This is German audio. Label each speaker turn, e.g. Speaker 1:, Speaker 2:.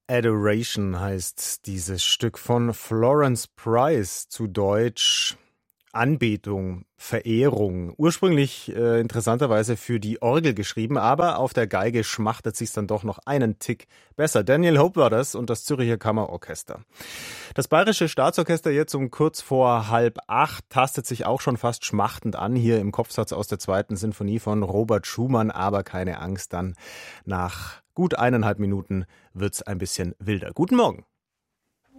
Speaker 1: Adoration heißt dieses Stück von Florence Price, zu Deutsch Anbetung, Verehrung. Ursprünglich interessanterweise für die Orgel geschrieben, aber auf der Geige schmachtet sich's dann doch noch einen Tick besser. Daniel Hope war das und das Zürcher Kammerorchester. Das Bayerische Staatsorchester jetzt um kurz vor 7:30 tastet sich auch schon fast schmachtend an, hier im Kopfsatz aus der 2. Sinfonie von Robert Schumann, aber keine Angst, dann nach gut 1,5 Minuten wird's ein bisschen wilder. Guten Morgen.